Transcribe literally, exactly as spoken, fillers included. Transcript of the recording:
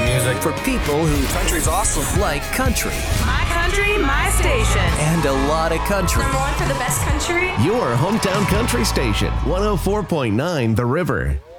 music for people who country's awesome. Like country. My country, my station. And a lot of country. Number one for the best country. Your hometown country station, one oh four point nine The River.